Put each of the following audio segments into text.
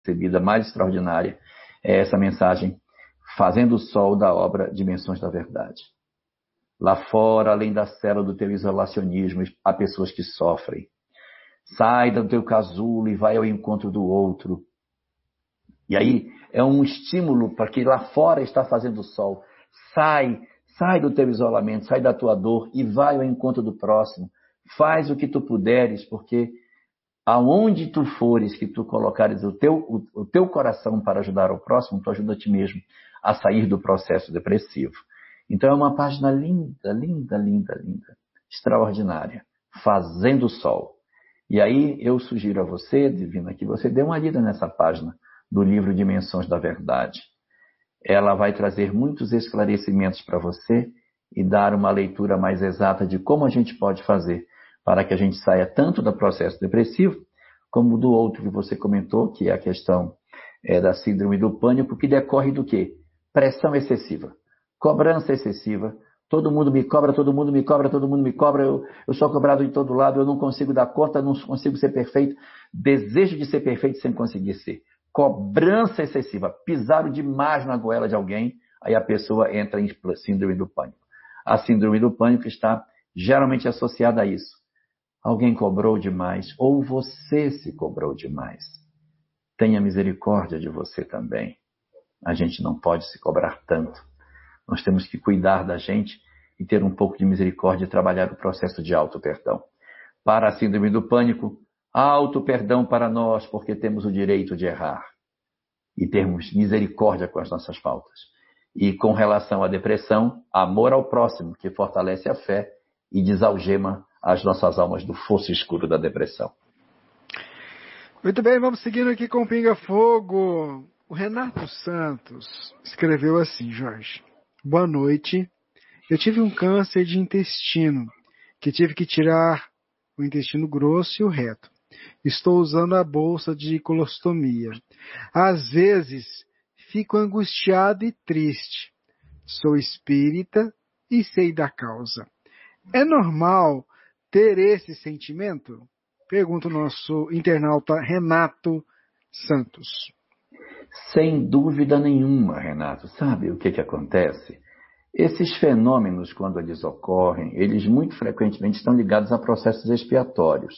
recebida mais extraordinária é essa mensagem, fazendo o sol da obra Dimensões da Verdade. Lá fora, além da cela do teu isolacionismo, há pessoas que sofrem. Sai do teu casulo e vai ao encontro do outro. E aí é um estímulo para que lá fora está fazendo sol. Sai do teu isolamento, sai da tua dor e vai ao encontro do próximo. Faz o que tu puderes, porque aonde tu fores, que tu colocares o teu coração para ajudar o próximo, tu ajuda a ti mesmo a sair do processo depressivo. Então é uma página linda, linda, linda, linda, extraordinária, fazendo sol. E aí eu sugiro a você, Divina, que você dê uma lida nessa página do livro Dimensões da Verdade. Ela vai trazer muitos esclarecimentos para você e dar uma leitura mais exata de como a gente pode fazer para que a gente saia tanto do processo depressivo, como do outro que você comentou, que é a questão da síndrome do pânico, que decorre do quê? Pressão excessiva, cobrança excessiva, todo mundo me cobra, todo mundo me cobra, todo mundo me cobra, eu sou cobrado de todo lado, eu não consigo dar conta, não consigo ser perfeito, desejo de ser perfeito sem conseguir ser. Cobrança excessiva, pisaram demais na goela de alguém, aí a pessoa entra em síndrome do pânico. A síndrome do pânico está geralmente associada a isso. Alguém cobrou demais, ou você se cobrou demais. Tenha misericórdia de você também. A gente não pode se cobrar tanto. Nós temos que cuidar da gente e ter um pouco de misericórdia e trabalhar o processo de auto-perdão. Para a síndrome do pânico, auto-perdão para nós, porque temos o direito de errar. E termos misericórdia com as nossas faltas. E com relação à depressão, amor ao próximo, que fortalece a fé e desalgema as nossas almas do fosso escuro da depressão. Muito bem, vamos seguindo aqui com o Pinga Fogo. O Renato Santos escreveu assim, Jorge. Boa noite. Eu tive um câncer de intestino, que tive que tirar o intestino grosso e o reto. Estou usando a bolsa de colostomia. Às vezes, fico angustiado e triste. Sou espírita e sei da causa. É normal ter esse sentimento? Pergunta o nosso internauta Renato Santos. Sem dúvida nenhuma, Renato. Sabe o que acontece? Esses fenômenos, quando eles ocorrem, eles muito frequentemente estão ligados a processos expiatórios.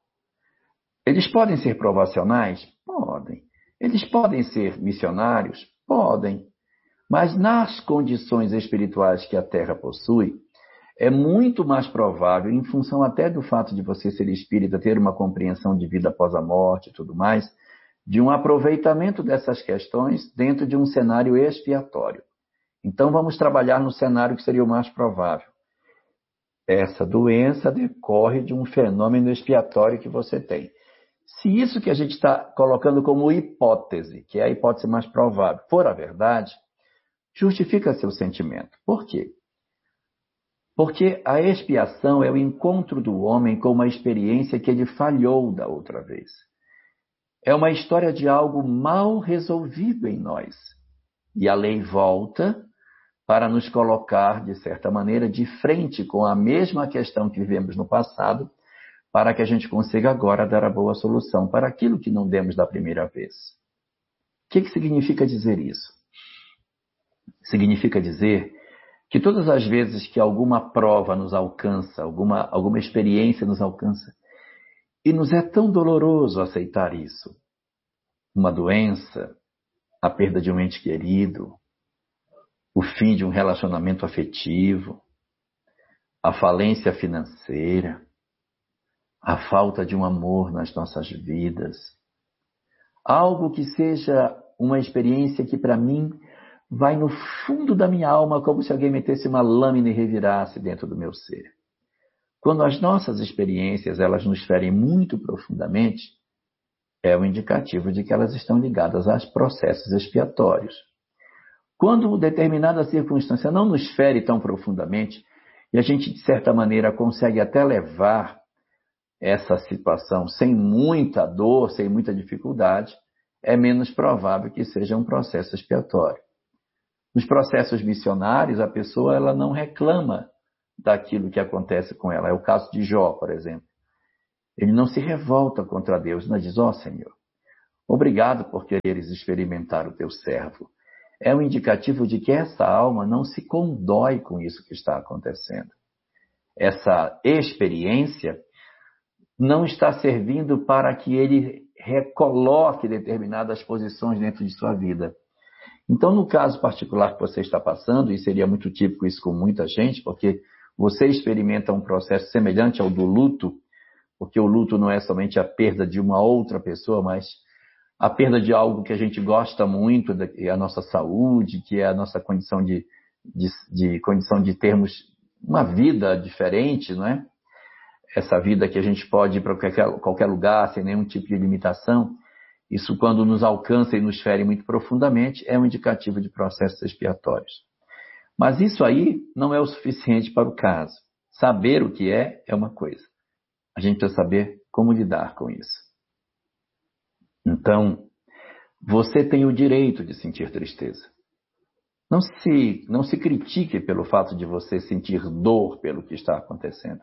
Eles podem ser provacionais? Podem. Eles podem ser missionários? Podem. Mas nas condições espirituais que a Terra possui, é muito mais provável, em função até do fato de você ser espírita, ter uma compreensão de vida após a morte e tudo mais, de um aproveitamento dessas questões dentro de um cenário expiatório. Então vamos trabalhar no cenário que seria o mais provável. Essa doença decorre de um fenômeno expiatório que você tem. Se isso que a gente está colocando como hipótese, que é a hipótese mais provável, for a verdade, justifica seu sentimento. Por quê? Porque a expiação é o encontro do homem com uma experiência que ele falhou da outra vez. É uma história de algo mal resolvido em nós. E a lei volta para nos colocar, de certa maneira, de frente com a mesma questão que vivemos no passado, para que a gente consiga agora dar a boa solução para aquilo que não demos da primeira vez. O que significa dizer isso? Significa dizer que todas as vezes que alguma prova nos alcança, alguma experiência nos alcança, e nos é tão doloroso aceitar isso, uma doença, a perda de um ente querido, o fim de um relacionamento afetivo, a falência financeira, a falta de um amor nas nossas vidas, algo que seja uma experiência que para mim vai no fundo da minha alma, como se alguém metesse uma lâmina e revirasse dentro do meu ser. Quando as nossas experiências elas nos ferem muito profundamente, é um indicativo de que elas estão ligadas aos processos expiatórios. Quando determinada circunstância não nos fere tão profundamente, e a gente, de certa maneira, consegue até levar essa situação sem muita dor, sem muita dificuldade, é menos provável que seja um processo expiatório. Nos processos missionários, a pessoa ela não reclama daquilo que acontece com ela. É o caso de Jó, por exemplo. Ele não se revolta contra Deus, não diz, ó Senhor, Obrigado por quereres experimentar o teu servo. É um indicativo de que essa alma não se condói com isso que está acontecendo. Essa experiência não está servindo para que ele recoloque determinadas posições dentro de sua vida. Então, no caso particular que você está passando, e seria muito típico isso com muita gente, porque você experimenta um processo semelhante ao do luto, porque o luto não é somente a perda de uma outra pessoa, mas a perda de algo que a gente gosta muito, que é a nossa saúde, que é a nossa condição condição de termos uma vida diferente, não é? Essa vida que a gente pode ir para qualquer lugar, sem nenhum tipo de limitação. Isso, quando nos alcança e nos fere muito profundamente, é um indicativo de processos expiatórios. Mas isso aí não é o suficiente para o caso. Saber o que é uma coisa. A gente precisa saber como lidar com isso. Então, você tem o direito de sentir tristeza. Não se critique pelo fato de você sentir dor pelo que está acontecendo.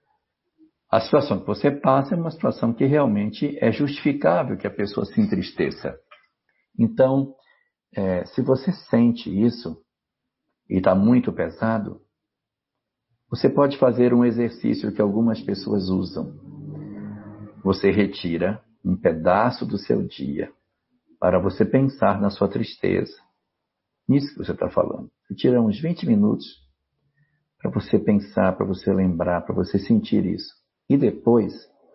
A situação que você passa é uma situação que realmente é justificável que a pessoa se entristeça. Então, se você sente isso e está muito pesado, você pode fazer um exercício que algumas pessoas usam. Você retira um pedaço do seu dia para você pensar na sua tristeza. Nisso que você está falando. Você tira uns 20 minutos para você pensar, para você lembrar, para você sentir isso. E depois,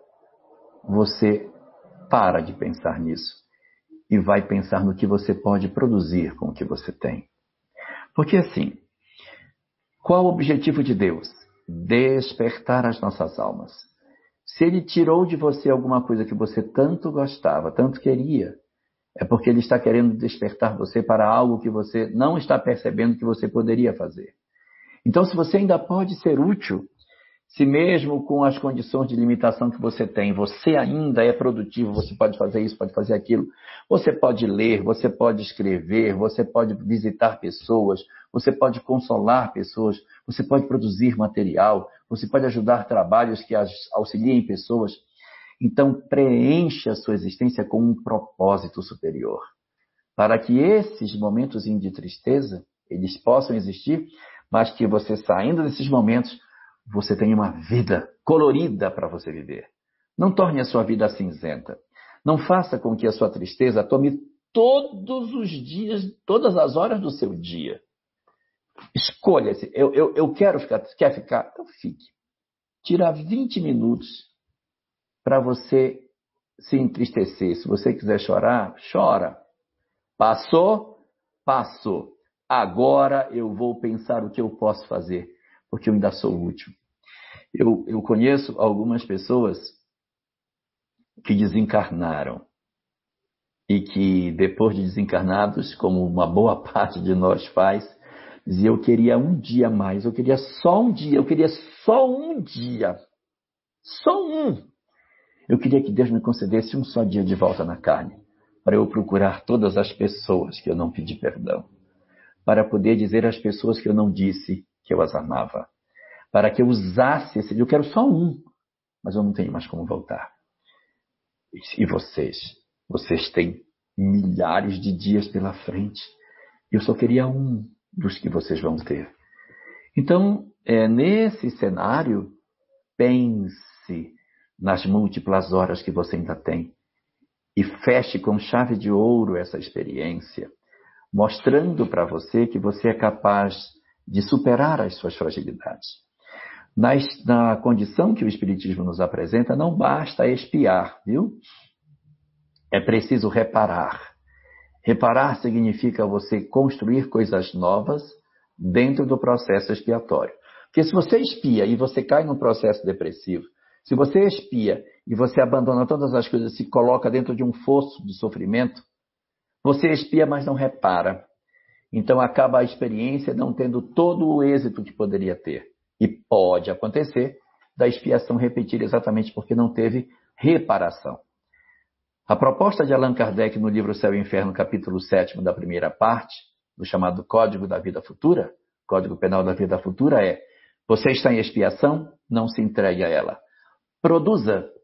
você para de pensar nisso e vai pensar no que você pode produzir com o que você tem. Porque assim, qual o objetivo de Deus? Despertar as nossas almas. Se Ele tirou de você alguma coisa que você tanto gostava, tanto queria, é porque Ele está querendo despertar você para algo que você não está percebendo que você poderia fazer. Então, se você ainda pode ser útil, se mesmo com as condições de limitação que você tem, você ainda é produtivo, você pode fazer isso, pode fazer aquilo, você pode ler, você pode escrever, você pode visitar pessoas, você pode consolar pessoas, você pode produzir material, você pode ajudar trabalhos que auxiliem pessoas. Então, preencha a sua existência com um propósito superior, para que esses momentos de tristeza, eles possam existir, mas que você, saindo desses momentos, você tenha uma vida colorida para você viver. Não torne a sua vida cinzenta. Não faça com que a sua tristeza tome todos os dias, todas as horas do seu dia. Escolha-se. Eu quero ficar. Quer ficar? Então fique. Tira 20 minutos para você se entristecer. Se você quiser chorar, chora. Passou? Passou. Agora eu vou pensar o que eu posso fazer, porque eu ainda sou útil. Eu conheço algumas pessoas que desencarnaram e que, depois de desencarnados, como uma boa parte de nós faz, dizia: eu queria um dia a mais, eu queria só um dia, eu queria só um dia, só um. Eu queria que Deus me concedesse um só dia de volta na carne, para eu procurar todas as pessoas que eu não pedi perdão, para poder dizer às pessoas que eu não disse que eu as amava, para que eu usasse esse dia. Eu quero só um, mas eu não tenho mais como voltar. E vocês têm milhares de dias pela frente. Eu só queria um dos que vocês vão ter. Então, nesse cenário, pense nas múltiplas horas que você ainda tem e feche com chave de ouro essa experiência, mostrando para você que você é capaz de superar as suas fragilidades. Na condição que o Espiritismo nos apresenta, não basta expiar, viu? É preciso reparar. Reparar significa você construir coisas novas dentro do processo expiatório. Porque se você expia e você cai num processo depressivo, se você expia e você abandona todas as coisas e se coloca dentro de um fosso de sofrimento, você expia, mas não repara. Então acaba a experiência não tendo todo o êxito que poderia ter. E pode acontecer da expiação repetir exatamente porque não teve reparação. A proposta de Allan Kardec no livro Céu e Inferno, capítulo 7 da primeira parte, do chamado Código da Vida Futura, Código Penal da Vida Futura, é: você está em expiação, não se entregue a ela. Produza.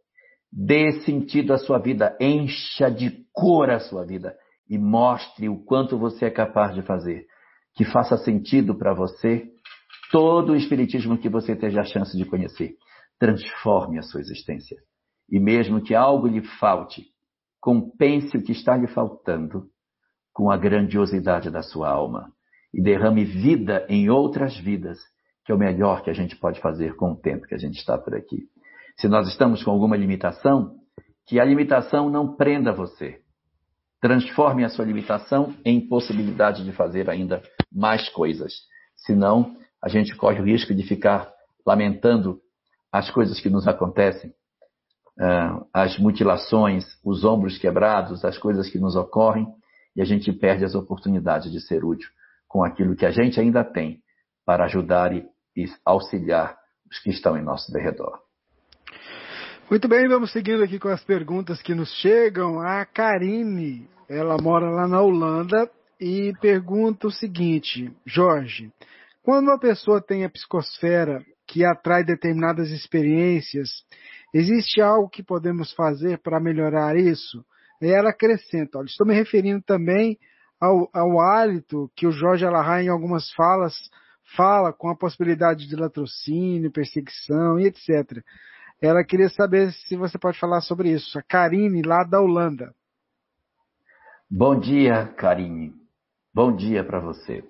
Dê sentido à sua vida, encha de cor a sua vida e mostre o quanto você é capaz de fazer. Que faça sentido para você todo o espiritismo que você esteja a chance de conhecer. Transforme a sua existência. E mesmo que algo lhe falte, compense o que está lhe faltando com a grandiosidade da sua alma. E derrame vida em outras vidas, que é o melhor que a gente pode fazer com o tempo que a gente está por aqui. Se nós estamos com alguma limitação, que a limitação não prenda você. Transforme a sua limitação em possibilidade de fazer ainda mais coisas. Senão, a gente corre o risco de ficar lamentando as coisas que nos acontecem, as mutilações, os ombros quebrados, as coisas que nos ocorrem, e a gente perde as oportunidades de ser útil com aquilo que a gente ainda tem para ajudar e auxiliar os que estão em nosso derredor. Muito bem, vamos seguindo aqui com as perguntas que nos chegam. A Karine, ela mora lá na Holanda e pergunta o seguinte: Jorge, quando uma pessoa tem a psicosfera que atrai determinadas experiências, existe algo que podemos fazer para melhorar isso? E ela acrescenta: olha, estou me referindo também ao hálito que o Jorge Alahá, em algumas falas, fala com a possibilidade de latrocínio, perseguição e etc. Ela queria saber se você pode falar sobre isso. A Karine, lá da Holanda. Bom dia, Karine. Bom dia para você.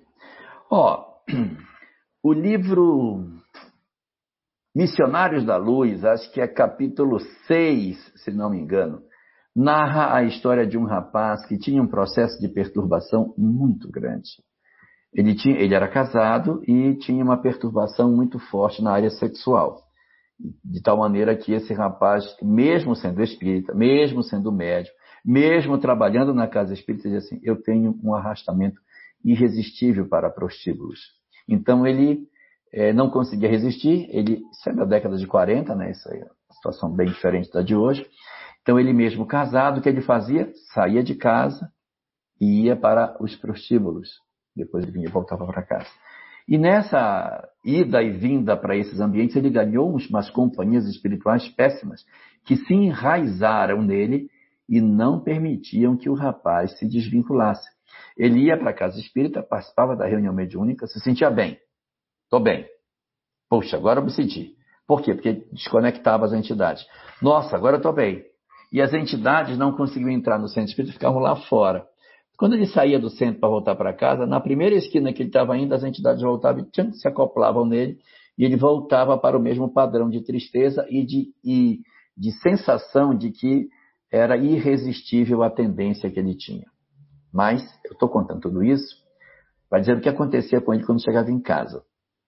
O livro Missionários da Luz, acho que é capítulo 6, se não me engano, narra a história de um rapaz que tinha um processo de perturbação muito grande. Ele era casado e tinha uma perturbação muito forte na área sexual. De tal maneira que esse rapaz, mesmo sendo espírita, mesmo sendo médium, mesmo trabalhando na casa espírita, dizia assim: eu tenho um arrastamento irresistível para prostíbulos. Então ele não conseguia resistir, isso é da década de 40, né? Isso aí é uma situação bem diferente da de hoje. Então ele mesmo casado, o que ele fazia? Saía de casa e ia para os prostíbulos. Depois ele vinha e voltava para casa. E nessa ida e vinda para esses ambientes, ele ganhou umas companhias espirituais péssimas, que se enraizaram nele e não permitiam que o rapaz se desvinculasse. Ele ia para a casa espírita, participava da reunião mediúnica, se sentia bem. Estou bem. Poxa, agora eu me senti. Por quê? Porque desconectava as entidades. Nossa, agora eu estou bem. E as entidades não conseguiam entrar no centro espírita, ficavam lá fora. Quando ele saía do centro para voltar para casa, na primeira esquina que ele estava indo, as entidades voltavam e se acoplavam nele, e ele voltava para o mesmo padrão de tristeza e de sensação de que era irresistível a tendência que ele tinha. Mas eu estou contando tudo isso para dizer o que acontecia com ele quando chegava em casa.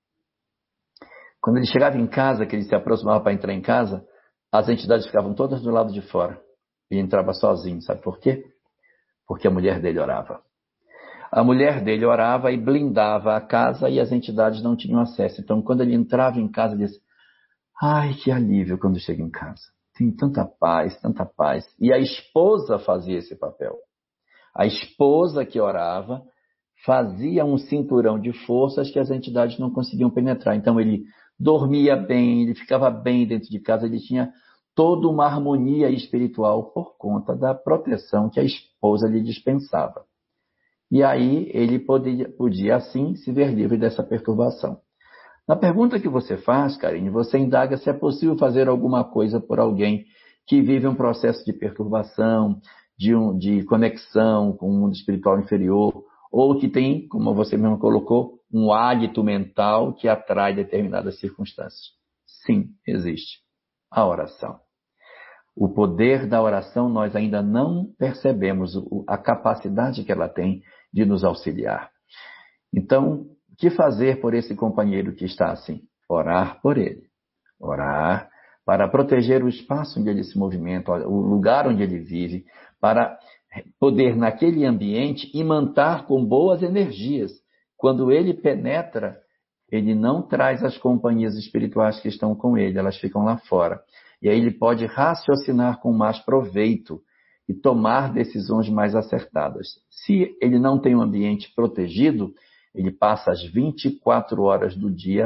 Quando ele chegava em casa, que ele se aproximava para entrar em casa, as entidades ficavam todas do lado de fora. Ele entrava sozinho, sabe por quê? Porque a mulher dele orava. A mulher dele orava e blindava a casa e as entidades não tinham acesso. Então, quando ele entrava em casa, ele disse: ai, que alívio quando chega em casa. Tem tanta paz, tanta paz. E a esposa fazia esse papel. A esposa que orava fazia um cinturão de forças que as entidades não conseguiam penetrar. Então, ele dormia bem, ele ficava bem dentro de casa, ele tinha toda uma harmonia espiritual por conta da proteção que a esposa lhe dispensava. E aí ele podia assim se ver livre dessa perturbação. Na pergunta que você faz, Karine, você indaga se é possível fazer alguma coisa por alguém que vive um processo de perturbação, de conexão com o mundo espiritual inferior, ou que tem, como você mesmo colocou, um hálito mental que atrai determinadas circunstâncias. Sim, existe. A oração. O poder da oração nós ainda não percebemos a capacidade que ela tem de nos auxiliar. Então, o que fazer por esse companheiro que está assim? Orar por ele. Orar para proteger o espaço onde ele se movimenta, o lugar onde ele vive, para poder naquele ambiente imantar com boas energias. Quando ele penetra, ele não traz as companhias espirituais que estão com ele, elas ficam lá fora. E aí ele pode raciocinar com mais proveito e tomar decisões mais acertadas. Se ele não tem um ambiente protegido, ele passa as 24 horas do dia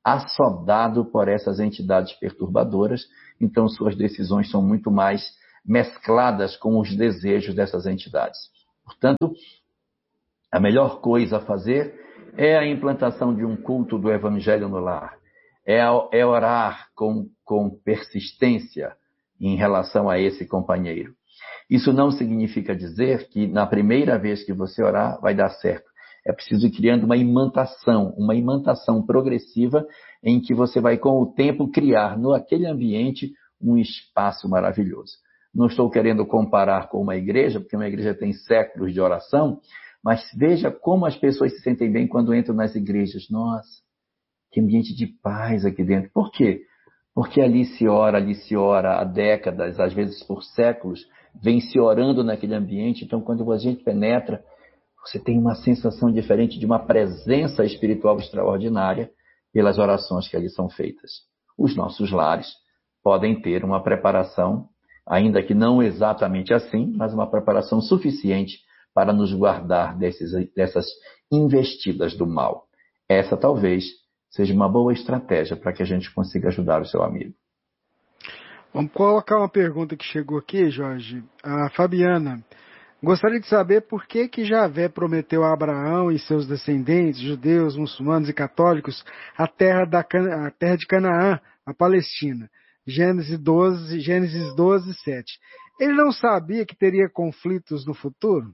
assodado por essas entidades perturbadoras, então suas decisões são muito mais mescladas com os desejos dessas entidades. Portanto, a melhor coisa a fazer é a implantação de um culto do Evangelho no lar, é orar com persistência em relação a esse companheiro. Isso não significa dizer que na primeira vez que você orar vai dar certo. É preciso ir criando uma imantação progressiva em que você vai, com o tempo, criar naquele ambiente um espaço maravilhoso. Não estou querendo comparar com uma igreja, porque uma igreja tem séculos de oração, mas veja como as pessoas se sentem bem quando entram nas igrejas. Nossa, que ambiente de paz aqui dentro. Por quê? Porque ali se ora há décadas, às vezes por séculos, vem se orando naquele ambiente. Então, quando a gente penetra, você tem uma sensação diferente de uma presença espiritual extraordinária pelas orações que ali são feitas. Os nossos lares podem ter uma preparação, ainda que não exatamente assim, mas uma preparação suficiente para nos guardar dessas investidas do mal. Essa talvez seja uma boa estratégia para que a gente consiga ajudar o seu amigo. Vamos colocar uma pergunta que chegou aqui, Jorge. A Fabiana gostaria de saber por que Javé prometeu a Abraão e seus descendentes, judeus, muçulmanos e católicos, a terra de Canaã, a Palestina. Gênesis 12, 7. Ele não sabia que teria conflitos no futuro?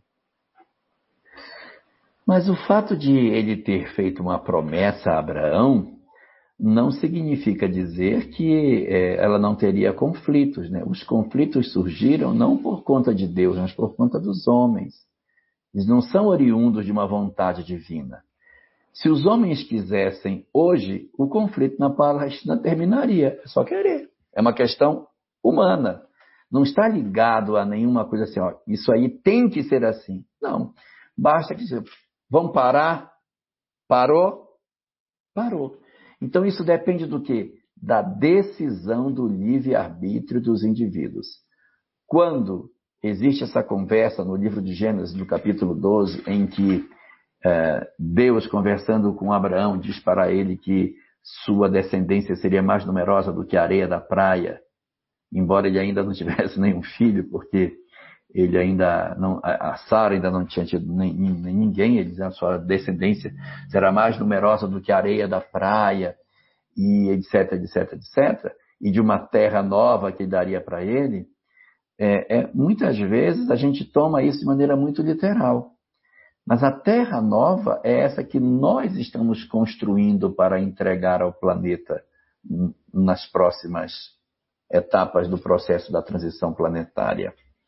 Mas o fato de ele ter feito uma promessa a Abraão não significa dizer que ela não teria conflitos, né? Os conflitos surgiram não por conta de Deus, mas por conta dos homens. Eles não são oriundos de uma vontade divina. Se os homens quisessem hoje, o conflito na Palestina terminaria. É só querer. É uma questão humana. Não está ligado a nenhuma coisa assim, ó, isso aí tem que ser assim. Não. Basta que vamos parar. Parou? Parou. Então isso depende do quê? Da decisão do livre-arbítrio dos indivíduos. Quando existe essa conversa no livro de Gênesis, no capítulo 12, em que Deus, conversando com Abraão, diz para ele que sua descendência seria mais numerosa do que a areia da praia, embora ele ainda não tivesse nenhum filho, porque ele ainda não, a Sara ainda não tinha tido nem ninguém, ele diz a sua descendência será mais numerosa do que a areia da praia, e etc, etc, etc, e de uma terra nova que daria para ele, muitas vezes a gente toma isso de maneira muito literal. Mas a terra nova é essa que nós estamos construindo para entregar ao planeta nas próximas etapas do processo da transição planetária.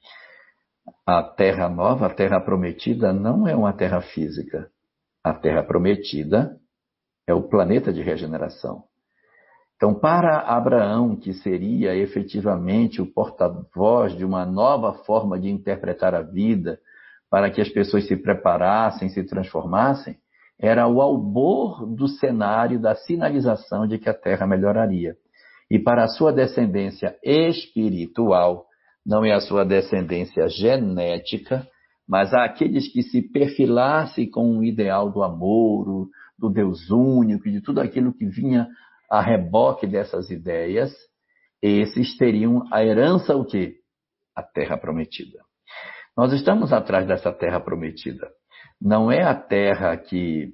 A terra nova, a terra prometida, não é uma terra física. A terra prometida é o planeta de regeneração. Então, para Abraão, que seria efetivamente o porta-voz de uma nova forma de interpretar a vida, para que as pessoas se preparassem, se transformassem, era o albor do cenário da sinalização de que a terra melhoraria. E para a sua descendência espiritual, não é a sua descendência genética, mas aqueles que se perfilassem com o ideal do amor, do Deus único, e de tudo aquilo que vinha a reboque dessas ideias, esses teriam a herança o quê? A terra prometida. Nós estamos atrás dessa terra prometida. Não é a terra de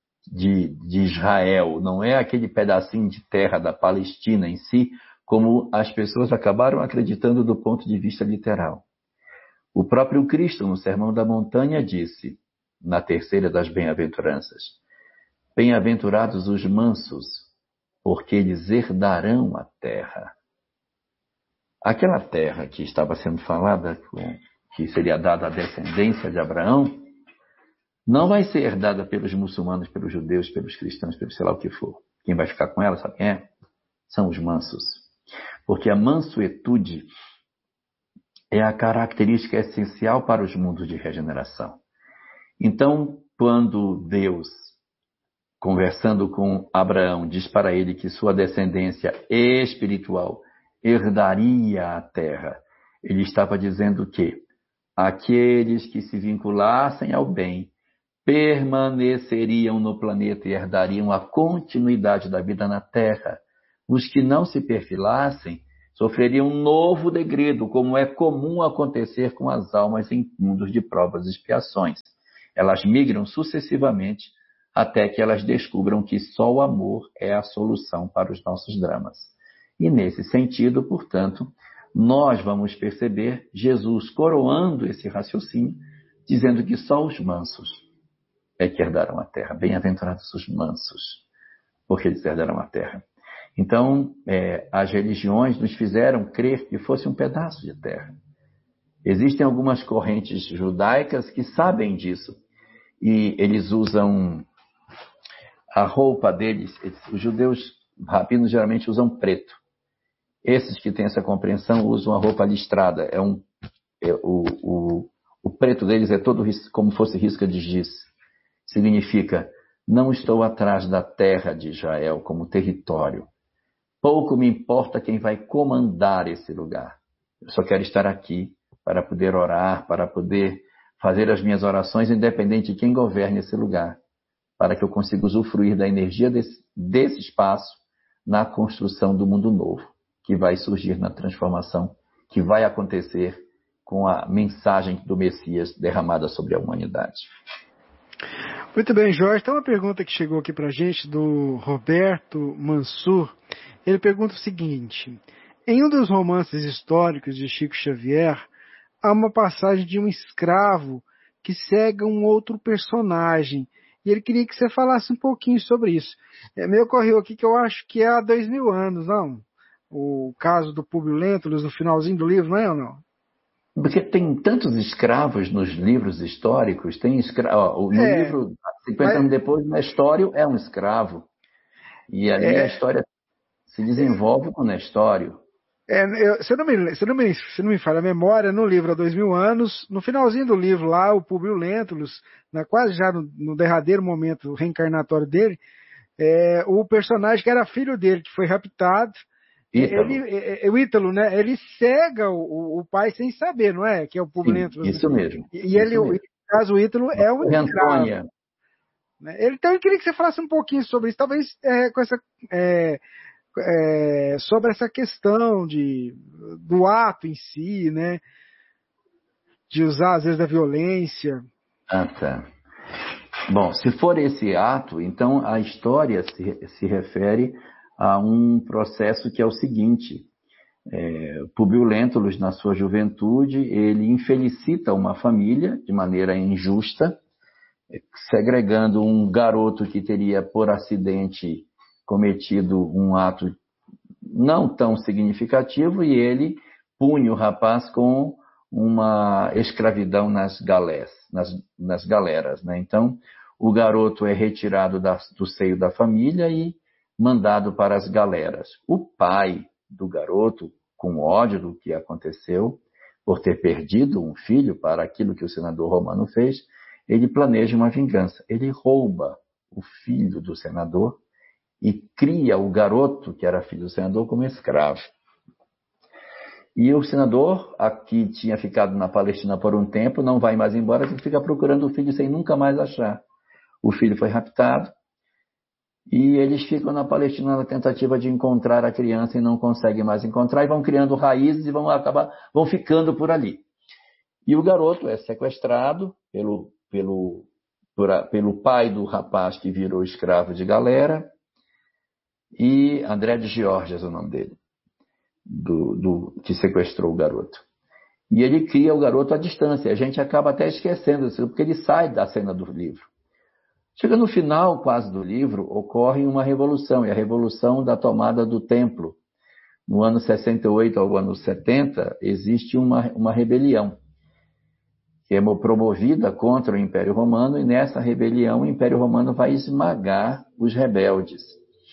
Israel, não é aquele pedacinho de terra da Palestina em si, como as pessoas acabaram acreditando do ponto de vista literal. O próprio Cristo, no Sermão da Montanha, disse, na terceira das bem-aventuranças, bem-aventurados os mansos, porque eles herdarão a terra. Aquela terra que estava sendo falada, que seria dada à descendência de Abraão, não vai ser herdada pelos muçulmanos, pelos judeus, pelos cristãos, pelo sei lá o que for. Quem vai ficar com ela, sabe quem é? São os mansos. Porque a mansuetude é a característica essencial para os mundos de regeneração. Então, quando Deus, conversando com Abraão, diz para ele que sua descendência espiritual herdaria a terra, ele estava dizendo que aqueles que se vinculassem ao bem permaneceriam no planeta e herdariam a continuidade da vida na Terra. Os que não se perfilassem sofreriam um novo degredo, como é comum acontecer com as almas em mundos de provas e expiações. Elas migram sucessivamente até que elas descubram que só o amor é a solução para os nossos dramas. E nesse sentido, portanto, nós vamos perceber Jesus coroando esse raciocínio, dizendo que só os mansos é que herdarão a terra. Bem-aventurados os mansos, porque eles herdarão a terra. Então, as religiões nos fizeram crer que fosse um pedaço de terra. Existem algumas correntes judaicas que sabem disso. E eles usam a roupa deles. Os judeus rabinos geralmente usam preto. Esses que têm essa compreensão usam a roupa listrada. O preto deles é todo como fosse risca de giz. Significa, não estou atrás da terra de Israel como território. Pouco me importa quem vai comandar esse lugar. Eu só quero estar aqui para poder orar, para poder fazer as minhas orações, independente de quem governe esse lugar, para que eu consiga usufruir da energia desse espaço na construção do mundo novo, que vai surgir na transformação, que vai acontecer com a mensagem do Messias derramada sobre a humanidade. Muito bem, Jorge. Tem uma pergunta que chegou aqui para a gente do Roberto Mansur. Ele pergunta o seguinte: em um dos romances históricos de Chico Xavier, há uma passagem de um escravo que segue um outro personagem. E ele queria que você falasse um pouquinho sobre isso. Me ocorreu aqui que eu acho que é há 2000 anos, não? O caso do Públio Lentulus no finalzinho do livro, não é ou não? Porque tem tantos escravos nos livros históricos. Tem no livro, 50 anos depois, Nestório é um escravo. E ali a história se desenvolve com Nestório. Se não me falha a memória, no livro há 2000 anos, no finalzinho do livro lá, o Públio Lentulus, quase já no derradeiro momento reencarnatório dele, o personagem que era filho dele, que foi raptado, o Ítalo, né? Ele cega o pai sem saber, não é? Que é o Públio Lentulus. Isso mesmo. E ele, no caso, o Ítalo é um escravo. Né? Então eu queria que você falasse um pouquinho sobre isso, talvez com essa... sobre essa questão do ato em si, né? De usar, às vezes, da violência. Ah, tá. Bom, se for esse ato, então a história se refere a um processo que é o seguinte: Públio Lentulus, na sua juventude, ele infelicita uma família de maneira injusta, segregando um garoto que teria, por acidente, cometido um ato não tão significativo, e ele pune o rapaz com uma escravidão nas galeras, né? Então, o garoto é retirado do seio da família e mandado para as galeras. O pai do garoto, com ódio do que aconteceu, por ter perdido um filho para aquilo que o senador romano fez, ele planeja uma vingança. Ele rouba o filho do senador e cria o garoto, que era filho do senador, como escravo. E o senador, que tinha ficado na Palestina por um tempo, não vai mais embora, ele fica procurando o filho sem nunca mais achar. O filho foi raptado e eles ficam na Palestina na tentativa de encontrar a criança e não conseguem mais encontrar, e vão criando raízes e vão ficando por ali. E o garoto é sequestrado pelo pai do rapaz que virou escravo de galera, e André de Geórgias é o nome dele, que sequestrou o garoto. E ele cria o garoto à distância. A gente acaba até esquecendo isso, porque ele sai da cena do livro. Chega no final quase do livro, ocorre uma revolução, e a revolução da tomada do templo. No ano 68 ao ano 70, existe uma rebelião, que é promovida contra o Império Romano, e nessa rebelião o Império Romano vai esmagar os rebeldes.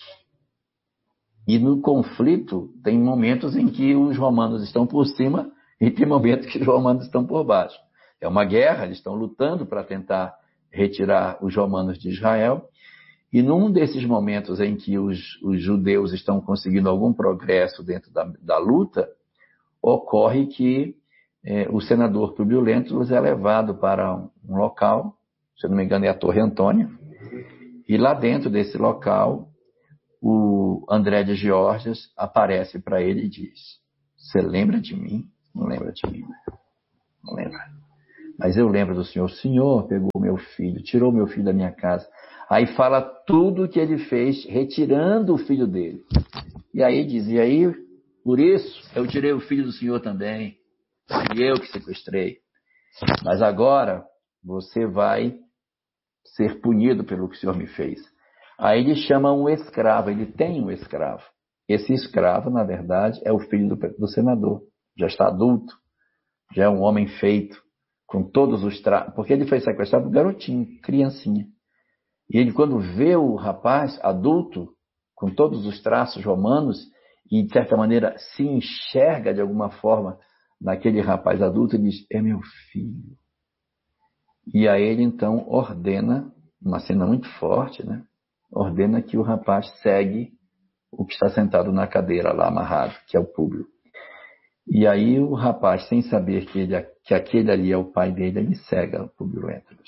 E no conflito tem momentos em que os romanos estão por cima e tem momentos que os romanos estão por baixo. É uma guerra, eles estão lutando para tentar retirar os romanos de Israel. E num desses momentos em que os judeus estão conseguindo algum progresso dentro da luta, ocorre que o senador Públio Lentulus é levado para um local se eu não me engano é a Torre Antônia, e lá dentro desse local, o André de Geórgias aparece para ele e diz: você lembra de mim? Não lembra de mim, né? Não lembra. Mas eu lembro do senhor. O senhor pegou meu filho, tirou meu filho da minha casa. Aí fala tudo o que ele fez, retirando o filho dele. E aí diz: e aí, por isso, eu tirei o filho do senhor também. E eu que sequestrei. Mas agora, você vai ser punido pelo que o senhor me fez. Aí ele chama um escravo, ele tem um escravo. Esse escravo, na verdade, é o filho do senador. Já está adulto, já é um homem feito, com todos os traços. Porque ele foi sequestrado por garotinho, criancinha. E ele, quando vê o rapaz adulto, com todos os traços romanos, e de certa maneira se enxerga de alguma forma naquele rapaz adulto, ele diz: é meu filho. E aí ele então ordena, uma cena muito forte, né? Ordena que o rapaz segue o que está sentado na cadeira lá amarrado, que é o Públio. E aí o rapaz, sem saber que aquele ali é o pai dele, ele cega o Públio Lentulus.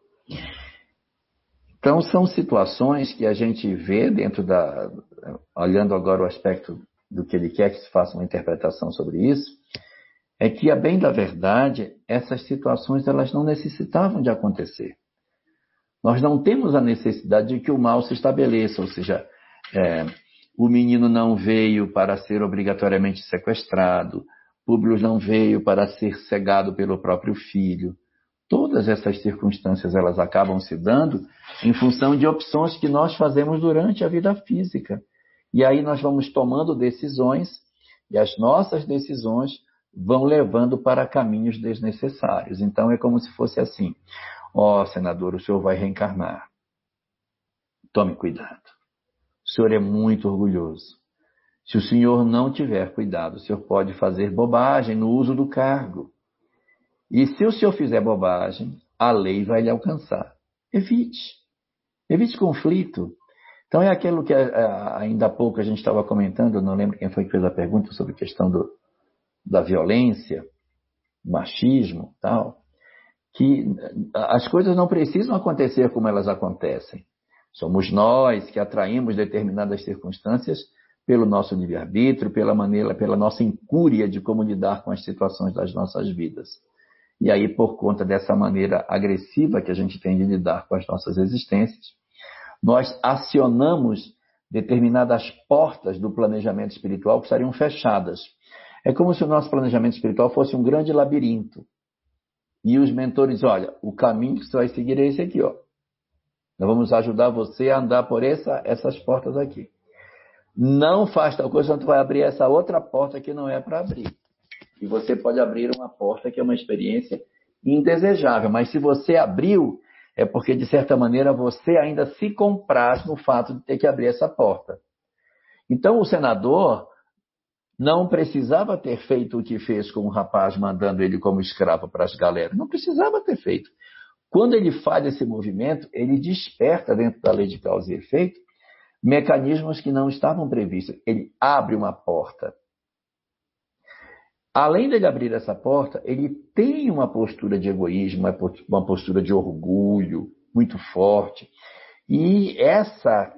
Então são situações que a gente vê dentro olhando agora o aspecto do que ele quer que se faça uma interpretação sobre isso, é que, a bem da verdade, essas situações elas não necessitavam de acontecer. Nós não temos a necessidade de que o mal se estabeleça, ou seja, o menino não veio para ser obrigatoriamente sequestrado, Públio não veio para ser cegado pelo próprio filho. Todas essas circunstâncias elas acabam se dando em função de opções que nós fazemos durante a vida física. E aí nós vamos tomando decisões, e as nossas decisões vão levando para caminhos desnecessários. Então é como se fosse assim: ó, senador, o senhor vai reencarnar. Tome cuidado. O senhor é muito orgulhoso. Se o senhor não tiver cuidado, o senhor pode fazer bobagem no uso do cargo. E se o senhor fizer bobagem, a lei vai lhe alcançar. Evite. Evite conflito. Então é aquilo que ainda há pouco a gente estava comentando, eu não lembro quem foi que fez a pergunta sobre a questão da violência, machismo, tal, que as coisas não precisam acontecer como elas acontecem. Somos nós que atraímos determinadas circunstâncias pelo nosso livre-arbítrio, pela nossa incúria de como lidar com as situações das nossas vidas. E aí, por conta dessa maneira agressiva que a gente tem de lidar com as nossas existências, nós acionamos determinadas portas do planejamento espiritual que estariam fechadas. É como se o nosso planejamento espiritual fosse um grande labirinto. E os mentores, olha, o caminho que você vai seguir é esse aqui, ó. Nós vamos ajudar você a andar por essas portas aqui. Não faz tal coisa, senão tu vai abrir essa outra porta que não é para abrir. E você pode abrir uma porta que é uma experiência indesejável. Mas se você abriu, é porque, de certa maneira, você ainda se compraz no fato de ter que abrir essa porta. Então, o senador não precisava ter feito o que fez com o rapaz, mandando ele como escravo para as galeras. Não precisava ter feito. Quando ele faz esse movimento, ele desperta dentro da lei de causa e efeito mecanismos que não estavam previstos. Ele abre uma porta. Além dele abrir essa porta, ele tem uma postura de egoísmo, uma postura de orgulho muito forte. E essa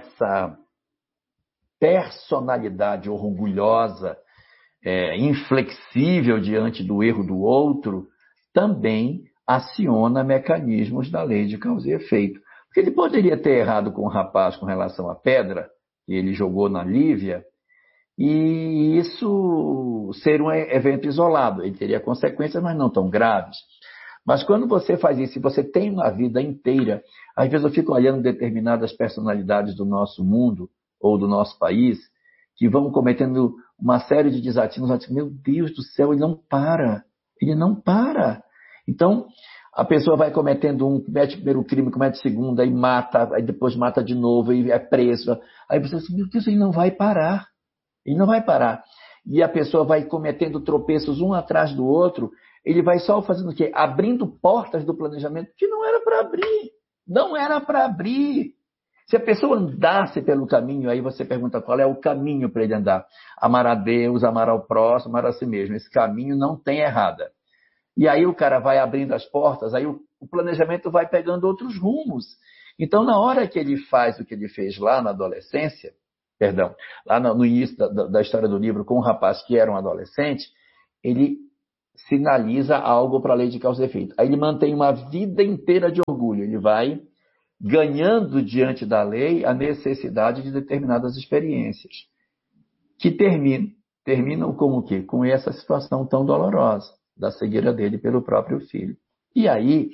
personalidade orgulhosa, inflexível diante do erro do outro, também aciona mecanismos da lei de causa e efeito. Porque ele poderia ter errado com o rapaz com relação à pedra que ele jogou na Lívia, e isso ser um evento isolado. Ele teria consequências, mas não tão graves. Mas quando você faz isso, e você tem uma vida inteira, às vezes eu fico olhando determinadas personalidades do nosso mundo ou do nosso país, que vão cometendo uma série de desatinos, meu Deus do céu, ele não para. Ele não para. Então, a pessoa vai cometendo comete primeiro crime, comete segundo, aí mata, aí depois mata de novo, e é preso. Aí você diz, meu Deus, ele não vai parar. Ele não vai parar. E a pessoa vai cometendo tropeços um atrás do outro, ele vai só fazendo o quê? Abrindo portas do planejamento que não era para abrir. Não era para abrir. Se a pessoa andasse pelo caminho, aí você pergunta qual é o caminho para ele andar. Amar a Deus, amar ao próximo, amar a si mesmo. Esse caminho não tem errada. E aí o cara vai abrindo as portas, aí o o planejamento vai pegando outros rumos. Então, na hora que ele faz o que ele fez lá na adolescência, perdão, lá no início da história do livro, com um rapaz que era um adolescente, ele sinaliza algo para a lei de causa e efeito. Aí ele mantém uma vida inteira de orgulho, ele vai ganhando diante da lei a necessidade de determinadas experiências, que terminam com o quê? Com essa situação tão dolorosa da cegueira dele pelo próprio filho. E aí,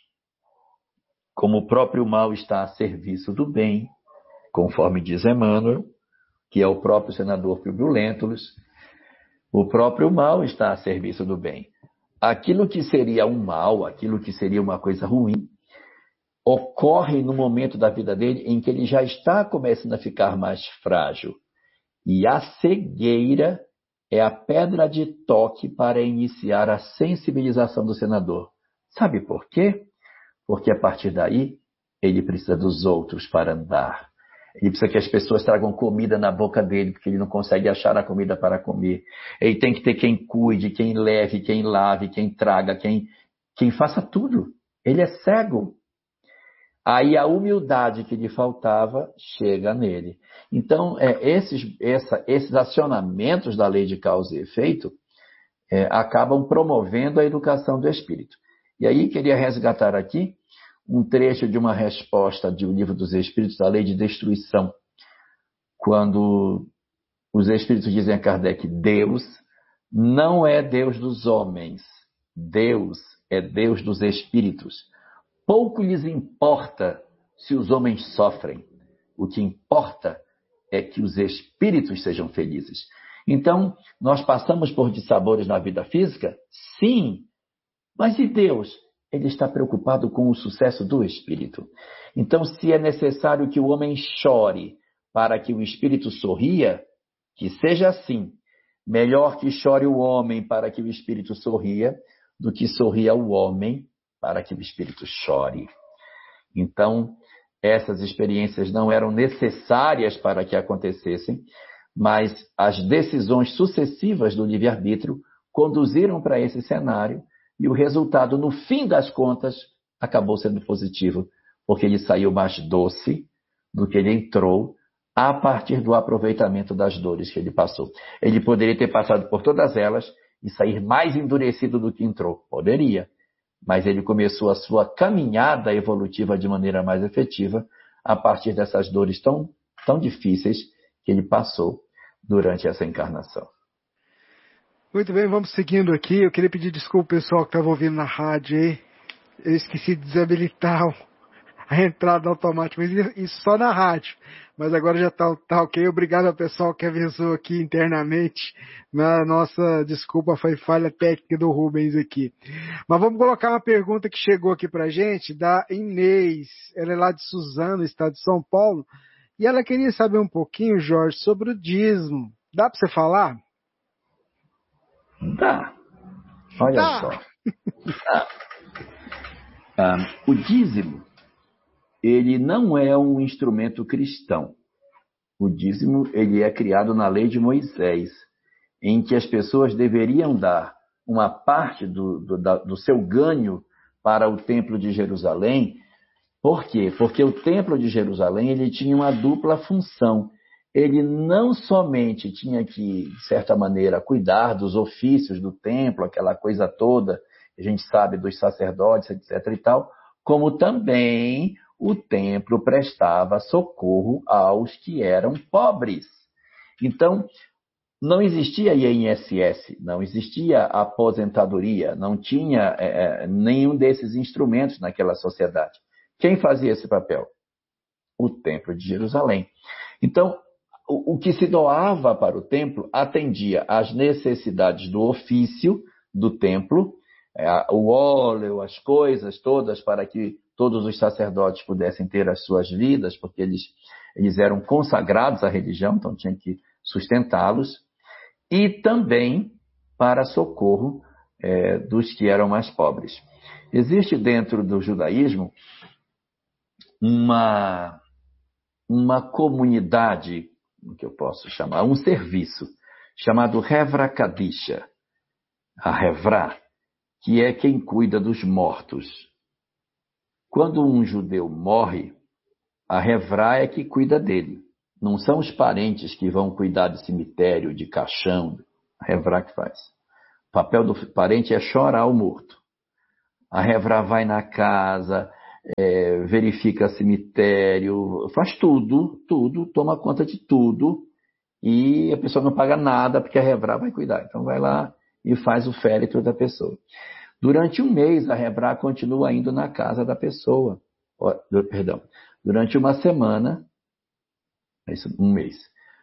como o próprio mal está a serviço do bem, conforme diz Emmanuel, que é o próprio senador Fulvio Lentulus, o próprio mal está a serviço do bem. Aquilo que seria um mal, aquilo que seria uma coisa ruim, ocorre no momento da vida dele em que ele já está começando a ficar mais frágil. E a cegueira é a pedra de toque para iniciar a sensibilização do senador. Sabe por quê? Porque a partir daí, ele precisa dos outros para andar. Ele precisa que as pessoas tragam comida na boca dele, porque ele não consegue achar a comida para comer. Ele tem que ter quem cuide, quem leve, quem lave, quem traga, quem faça tudo. Ele é cego. Aí a humildade que lhe faltava chega nele. Então, esses acionamentos da lei de causa e efeito acabam promovendo a educação do espírito. E aí queria resgatar aqui um trecho de uma resposta do Livro dos Espíritos, da lei de destruição, quando os espíritos dizem a Kardec: Deus não é Deus dos homens, Deus é Deus dos espíritos. Pouco lhes importa se os homens sofrem, o que importa é que os espíritos sejam felizes. Então, nós passamos por dissabores na vida física? Sim, mas e Deus? Ele está preocupado com o sucesso do espírito. Então, se é necessário que o homem chore para que o espírito sorria, que seja assim. Melhor que chore o homem para que o espírito sorria, do que sorria o homem para que o espírito chore. Então, essas experiências não eram necessárias para que acontecessem, mas as decisões sucessivas do livre-arbítrio conduziram para esse cenário. E o resultado, no fim das contas, acabou sendo positivo, porque ele saiu mais doce do que ele entrou a partir do aproveitamento das dores que ele passou. Ele poderia ter passado por todas elas e sair mais endurecido do que entrou. Poderia, mas ele começou a sua caminhada evolutiva de maneira mais efetiva a partir dessas dores tão difíceis que ele passou durante essa encarnação. Muito bem, vamos seguindo aqui. Eu queria pedir desculpa ao pessoal que estava ouvindo na rádio aí. Eu esqueci de desabilitar a entrada automática, mas isso só na rádio. Mas agora já tá ok. Obrigado ao pessoal que avisou aqui internamente. Nossa desculpa, foi falha técnica do Rubens aqui. Mas vamos colocar uma pergunta que chegou aqui pra gente, da Inês. Ela é lá de Suzano, estado de São Paulo. E ela queria saber um pouquinho, Jorge, sobre o dízimo. Dá para você falar? Dá. Olha só. O dízimo, ele não é um instrumento cristão. O dízimo, ele é criado na lei de Moisés, em que as pessoas deveriam dar uma parte do seu ganho para o Templo de Jerusalém. Por quê? Porque o Templo de Jerusalém, ele tinha uma dupla função. Ele não somente tinha que, de certa maneira, cuidar dos ofícios do templo, aquela coisa toda, a gente sabe dos sacerdotes, etc. e tal, como também o templo prestava socorro aos que eram pobres. Então, não existia INSS, não existia aposentadoria, não tinha nenhum desses instrumentos naquela sociedade. Quem fazia esse papel? O Templo de Jerusalém. Então, o que se doava para o templo atendia às necessidades do ofício do templo, o óleo, as coisas todas, para que todos os sacerdotes pudessem ter as suas vidas, porque eles eram consagrados à religião, então tinha que sustentá-los, e também para socorro dos que eram mais pobres. Existe dentro do judaísmo uma comunidade, que eu posso chamar, um serviço, chamado Hevra Kadisha, a Hevra, que é quem cuida dos mortos. Quando um judeu morre, a Hevrá é que cuida dele. Não são os parentes que vão cuidar de cemitério, de caixão. A Hevrá que faz. O papel do parente é chorar o morto. A Hevrá vai na casa, verifica cemitério, faz tudo, toma conta de tudo, e a pessoa não paga nada porque a Hevrá vai cuidar. Então vai lá e faz o féretro da pessoa. Durante um mês, a Hevrá continua indo na casa da pessoa. Durante uma semana, um mês.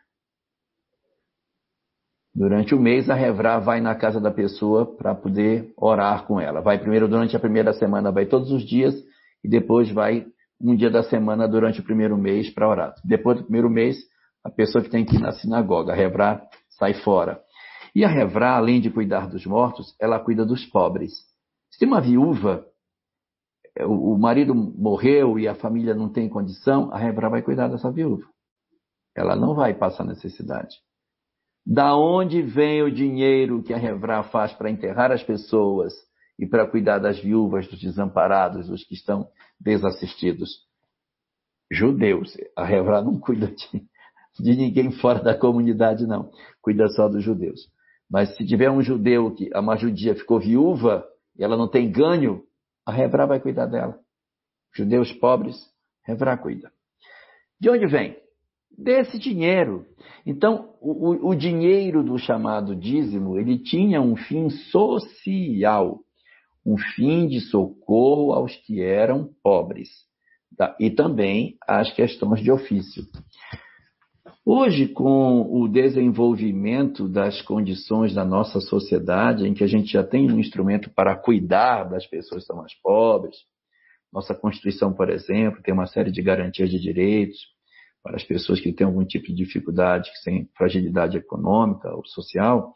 Durante o mês, a Hevrá vai na casa da pessoa para poder orar com ela. Vai primeiro, durante a primeira semana, vai todos os dias, e depois vai um dia da semana durante o primeiro mês para orar. Depois do primeiro mês, a pessoa que tem que ir na sinagoga, a Hevrá sai fora. E a Hevrá, além de cuidar dos mortos, ela cuida dos pobres. Se tem uma viúva, o marido morreu e a família não tem condição, a Hevrá vai cuidar dessa viúva. Ela não vai passar necessidade. Da onde vem o dinheiro que a Hevrá faz para enterrar as pessoas e para cuidar das viúvas, dos desamparados, dos que estão desassistidos? Judeus. A Hevrá não cuida de ninguém fora da comunidade, não. Cuida só dos judeus. Mas se tiver um judeu, uma judia ficou viúva e ela não tem ganho, a Hevrá vai cuidar dela. Judeus pobres, a Hevrá cuida. De onde vem? Desse dinheiro. Então, o dinheiro do chamado dízimo, ele tinha um fim social, um fim de socorro aos que eram pobres, tá? E também às questões de ofício. Hoje, com o desenvolvimento das condições da nossa sociedade, em que a gente já tem um instrumento para cuidar das pessoas que são mais pobres, nossa Constituição, por exemplo, tem uma série de garantias de direitos para as pessoas que têm algum tipo de dificuldade, que têm fragilidade econômica ou social,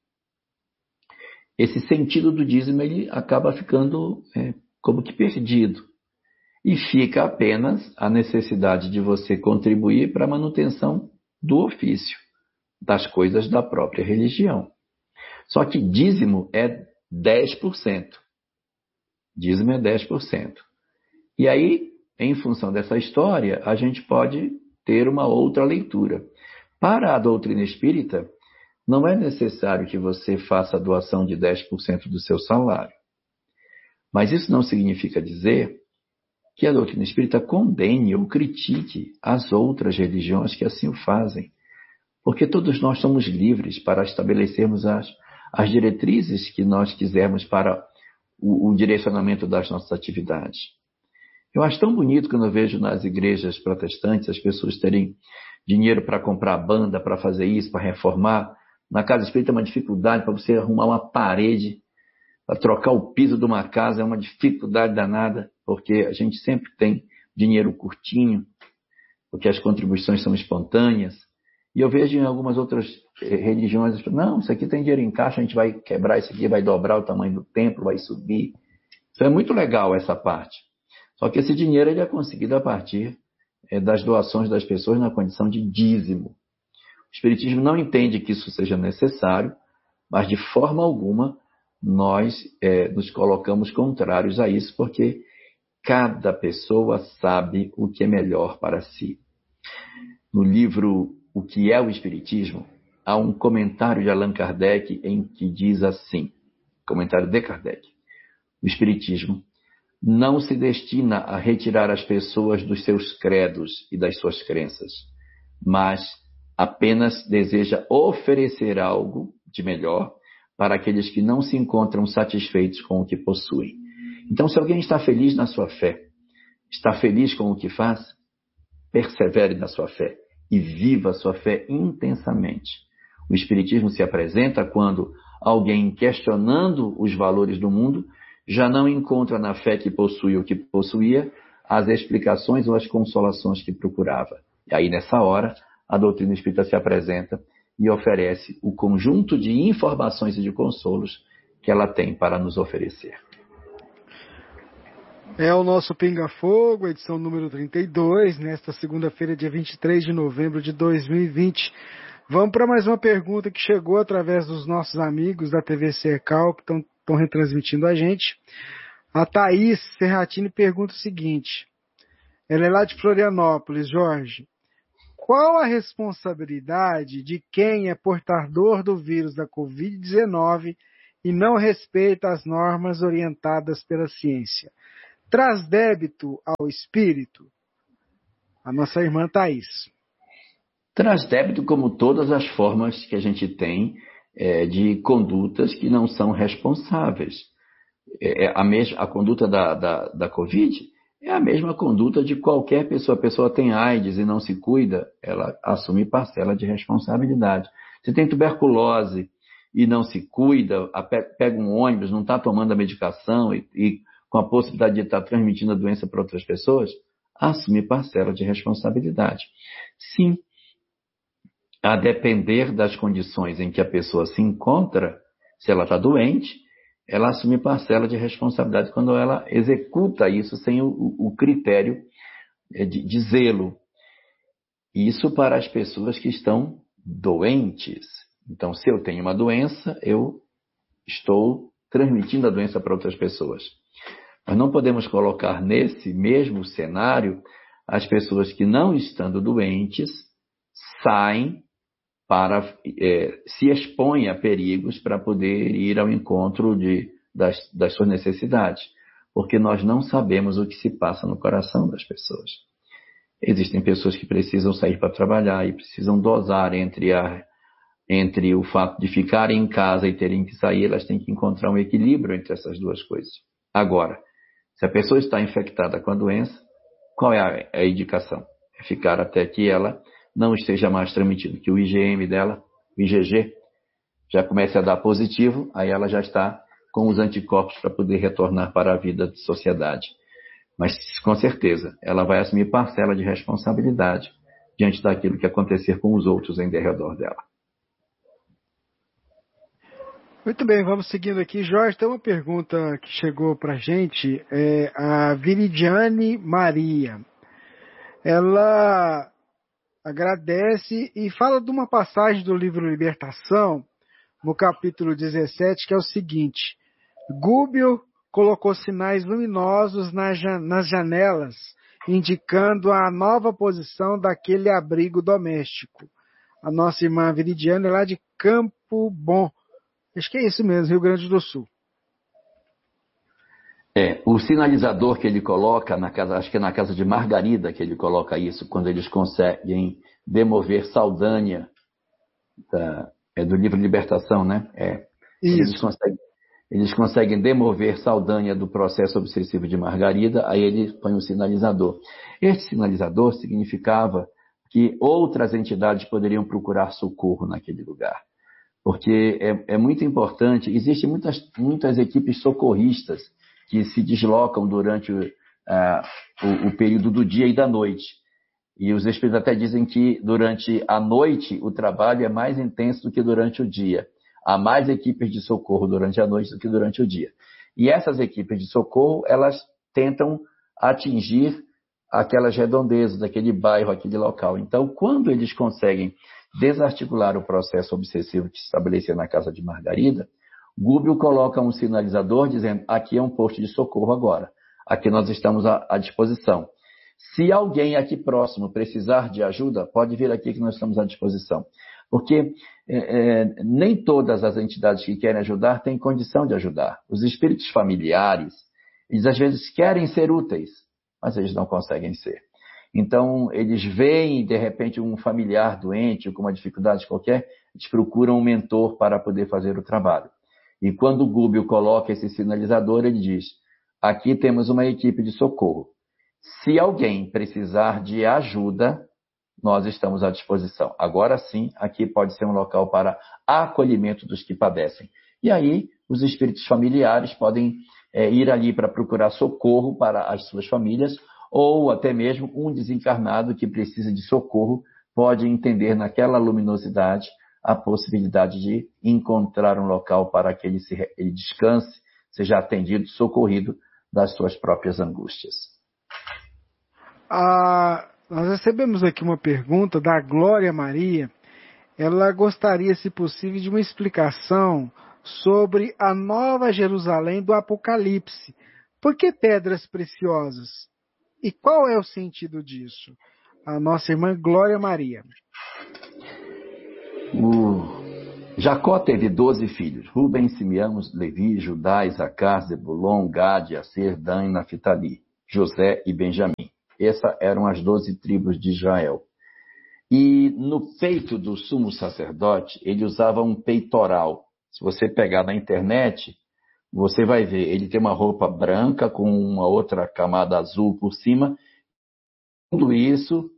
esse sentido do dízimo ele acaba ficando como que perdido. E fica apenas a necessidade de você contribuir para a manutenção do ofício, das coisas da própria religião. Só que dízimo é 10%. Dízimo é 10%. E aí, em função dessa história, a gente pode ter uma outra leitura. Para a doutrina espírita, não é necessário que você faça a doação de 10% do seu salário. Mas isso não significa dizer que a doutrina espírita condene ou critique as outras religiões que assim o fazem. Porque todos nós somos livres para estabelecermos as diretrizes que nós quisermos para o direcionamento das nossas atividades. Eu acho tão bonito quando eu vejo nas igrejas protestantes as pessoas terem dinheiro para comprar banda, para fazer isso, para reformar. Na casa espírita é uma dificuldade para você arrumar uma parede, para trocar o piso de uma casa, é uma dificuldade danada, porque a gente sempre tem dinheiro curtinho, porque as contribuições são espontâneas. E eu vejo em algumas outras religiões, não, isso aqui tem dinheiro em caixa, a gente vai quebrar isso aqui, vai dobrar o tamanho do templo, vai subir. Isso é muito legal, essa parte. Só que esse dinheiro ele é conseguido a partir das doações das pessoas na condição de dízimo. O Espiritismo não entende que isso seja necessário, mas de forma alguma nós nos colocamos contrários a isso, porque cada pessoa sabe o que é melhor para si. No livro O que é o Espiritismo, há um comentário de Allan Kardec em que diz assim, comentário de Kardec: o Espiritismo não se destina a retirar as pessoas dos seus credos e das suas crenças, mas apenas deseja oferecer algo de melhor para aqueles que não se encontram satisfeitos com o que possuem. Então, se alguém está feliz na sua fé, está feliz com o que faz, persevere na sua fé e viva a sua fé intensamente. O Espiritismo se apresenta quando alguém, questionando os valores do mundo, já não encontra na fé que possui o que possuía as explicações ou as consolações que procurava. E aí, nessa hora, a doutrina espírita se apresenta e oferece o conjunto de informações e de consolos que ela tem para nos oferecer. É o nosso Pinga Fogo, edição número 32, nesta segunda-feira, dia 23 de novembro de 2020. Vamos para mais uma pergunta que chegou através dos nossos amigos da TV Cercal, que estão retransmitindo a gente. A Thaís Serratini pergunta o seguinte, ela é lá de Florianópolis, Jorge. Qual a responsabilidade de quem é portador do vírus da Covid-19 e não respeita as normas orientadas pela ciência? Traz débito ao espírito? A nossa irmã Thaís. Traz débito como todas as formas que a gente tem de condutas que não são responsáveis. A conduta da Covid é a mesma conduta de qualquer pessoa. A pessoa tem AIDS e não se cuida, ela assume parcela de responsabilidade. Se tem tuberculose e não se cuida, pega um ônibus, não está tomando a medicação e com a possibilidade de estar transmitindo a doença para outras pessoas, assume parcela de responsabilidade. Sim, a depender das condições em que a pessoa se encontra, se ela está doente, ela assume parcela de responsabilidade quando ela executa isso sem o critério de zelo. Isso para as pessoas que estão doentes. Então, se eu tenho uma doença, eu estou transmitindo a doença para outras pessoas. Nós não podemos colocar nesse mesmo cenário as pessoas que não estando doentes saem se expõem a perigos para poder ir ao encontro das suas necessidades, porque nós não sabemos o que se passa no coração das pessoas. Existem pessoas que precisam sair para trabalhar e precisam dosar entre o fato de ficarem em casa e terem que sair, elas têm que encontrar um equilíbrio entre essas duas coisas. Agora, se a pessoa está infectada com a doença, qual é a indicação? É ficar até que ela não esteja mais transmitindo, que o IgM dela, o IgG, já comece a dar positivo, aí ela já está com os anticorpos para poder retornar para a vida de sociedade. Mas, com certeza, ela vai assumir parcela de responsabilidade diante daquilo que acontecer com os outros em derredor dela. Muito bem, vamos seguindo aqui. Jorge, tem uma pergunta que chegou para a gente, a Viridiane Maria. Ela agradece e fala de uma passagem do livro Libertação, no capítulo 17, que é o seguinte: Gúbio colocou sinais luminosos nas janelas, indicando a nova posição daquele abrigo doméstico. A nossa irmã Viridiana é lá de Campo Bom. Acho que é isso mesmo, Rio Grande do Sul. O sinalizador que ele coloca, acho que é na casa de Margarida que ele coloca isso, quando eles conseguem demover Saldanha, do livro Libertação, né? Isso. Eles conseguem demover Saldanha do processo obsessivo de Margarida, aí ele põe um sinalizador. Este sinalizador significava que outras entidades poderiam procurar socorro naquele lugar. Porque é muito importante, existem muitas equipes socorristas que se deslocam durante o período do dia e da noite. E os espíritos até dizem que durante a noite o trabalho é mais intenso do que durante o dia. Há mais equipes de socorro durante a noite do que durante o dia. E essas equipes de socorro, elas tentam atingir aquelas redondezas daquele bairro, aquele local. Então, quando eles conseguem desarticular o processo obsessivo que se estabelecia na casa de Margarida, Gúbio coloca um sinalizador dizendo: aqui é um posto de socorro agora, aqui nós estamos à disposição. Se alguém aqui próximo precisar de ajuda, pode vir aqui que nós estamos à disposição. Porque nem todas as entidades que querem ajudar têm condição de ajudar. Os espíritos familiares, eles às vezes querem ser úteis, mas eles não conseguem ser. Então, eles veem, de repente, um familiar doente, com uma dificuldade qualquer, eles procuram um mentor para poder fazer o trabalho. E quando o Gúbio coloca esse sinalizador, ele diz: aqui temos uma equipe de socorro. Se alguém precisar de ajuda, nós estamos à disposição. Agora sim, aqui pode ser um local para acolhimento dos que padecem. E aí, os espíritos familiares podem ir ali para procurar socorro para as suas famílias, ou até mesmo um desencarnado que precisa de socorro pode entender naquela luminosidade a possibilidade de encontrar um local para que ele descanse, seja atendido, socorrido das suas próprias angústias. Nós recebemos aqui uma pergunta da Glória Maria. Ela gostaria, se possível, de uma explicação sobre a Nova Jerusalém do Apocalipse, Por que pedras preciosas? E qual é o sentido disso? A nossa irmã Glória Maria. Jacó teve 12 filhos: Ruben, Simeão, Levi, Judá, Isacar, Zebulon, Gade, Aser, Dan e Naphtali, José e Benjamim. Essas eram as 12 tribos de Israel. E no peito do sumo sacerdote, ele usava um peitoral. Se você pegar na internet, você vai ver, ele tem uma roupa branca com uma outra camada azul por cima. Tudo isso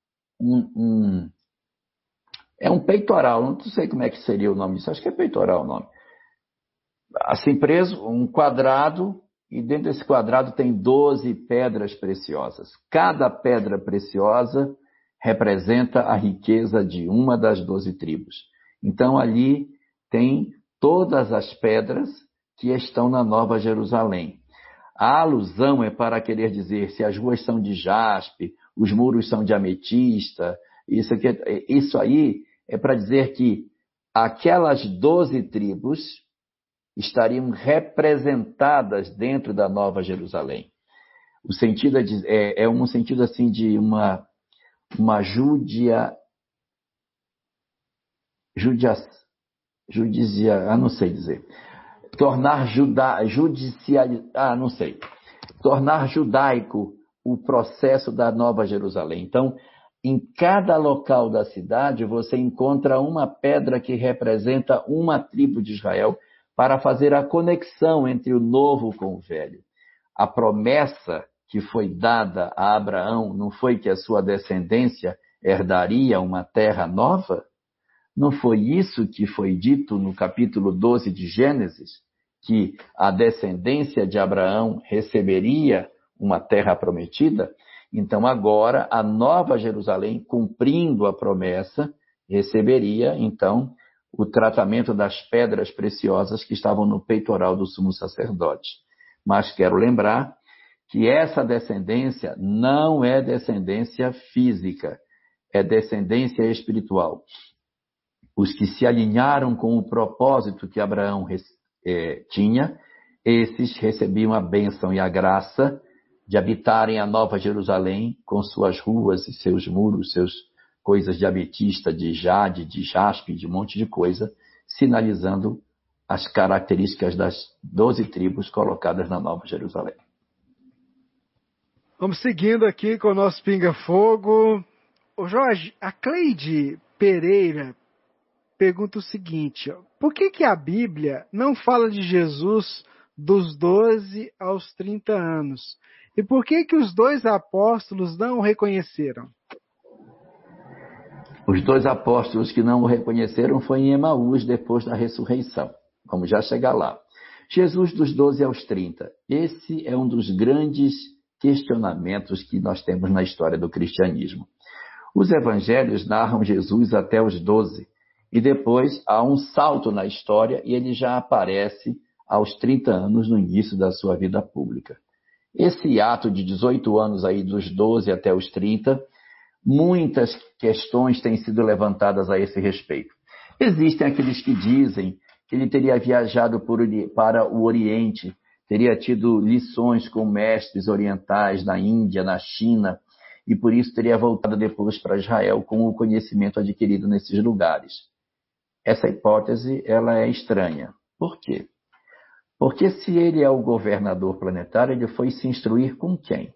é um peitoral, não sei como é que seria o nome disso, acho que é peitoral o nome. Assim preso, um quadrado, e dentro desse quadrado tem 12 pedras preciosas. Cada pedra preciosa representa a riqueza de uma das 12 tribos. Então ali tem todas as pedras que estão na Nova Jerusalém. A alusão é para querer dizer se as ruas são de jaspe, os muros são de ametista, isso aí é para dizer que aquelas 12 tribos estariam representadas dentro da Nova Jerusalém. O sentido é um sentido assim de uma não sei dizer. Tornar judaico o processo da Nova Jerusalém. Então, em cada local da cidade, você encontra uma pedra que representa uma tribo de Israel para fazer a conexão entre o novo com o velho. A promessa que foi dada a Abraão não foi que a sua descendência herdaria uma terra nova? Não foi isso que foi dito no capítulo 12 de Gênesis? Que a descendência de Abraão receberia uma terra prometida? Então agora a Nova Jerusalém, cumprindo a promessa, receberia então o tratamento das pedras preciosas que estavam no peitoral do sumo sacerdote. Mas quero lembrar que essa descendência não é descendência física, é descendência espiritual. Os que se alinharam com o propósito que Abraão tinha, esses recebiam a bênção e a graça de habitarem a Nova Jerusalém com suas ruas e seus muros, seus coisas de ametista, de jade, de jaspe, de um monte de coisa, sinalizando as características das 12 tribos colocadas na Nova Jerusalém. Vamos seguindo aqui com o nosso Pinga Fogo. Ô Jorge, a Cleide Pereira pergunta o seguinte: por que a Bíblia não fala de Jesus dos 12 aos 30 anos? E por que os dois apóstolos não o reconheceram? Os dois apóstolos que não o reconheceram foi em Emaús depois da ressurreição. Vamos já chegar lá. Jesus dos 12 aos 30. Esse é um dos grandes questionamentos que nós temos na história do cristianismo. Os evangelhos narram Jesus até os 12. E depois há um salto na história e ele já aparece aos 30 anos no início da sua vida pública. Esse ato de 18 anos aí, dos 12 até os 30, muitas questões têm sido levantadas a esse respeito. Existem aqueles que dizem que ele teria viajado para o Oriente, teria tido lições com mestres orientais na Índia, na China, e por isso teria voltado depois para Israel com o conhecimento adquirido nesses lugares. Essa hipótese ela é estranha. Por quê? Porque se ele é o governador planetário, ele foi se instruir com quem?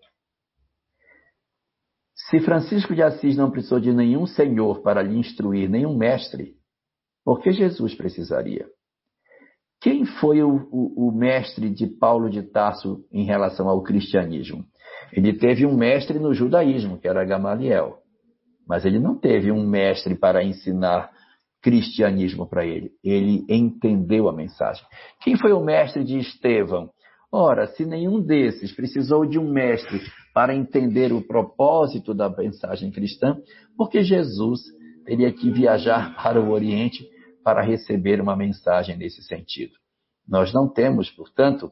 Se Francisco de Assis não precisou de nenhum senhor para lhe instruir, nenhum mestre, por que Jesus precisaria? Quem foi o mestre de Paulo de Tarso em relação ao cristianismo? Ele teve um mestre no judaísmo, que era Gamaliel. Mas ele não teve um mestre para ensinar cristianismo para ele. Ele entendeu a mensagem. Quem foi o mestre de Estevão? Ora, se nenhum desses precisou de um mestre para entender o propósito da mensagem cristã, porque Jesus teria que viajar para o Oriente para receber uma mensagem nesse sentido. Nós não temos, portanto,